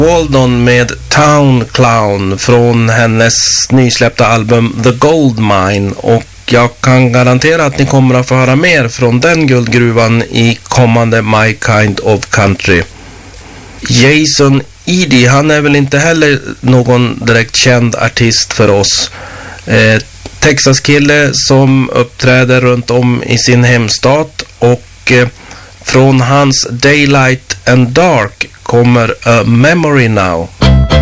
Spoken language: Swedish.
Waldon med Town Clown från hennes nysläppta album The Gold Mine, och jag kan garantera att ni kommer att få höra mer från den guldgruvan i kommande My Kind of Country. Jason Eady, han är väl inte heller någon direkt känd artist för oss. Texas-kille som uppträder runt om i sin hemstat, och från hans Daylight and Dark kommer A Memory Now.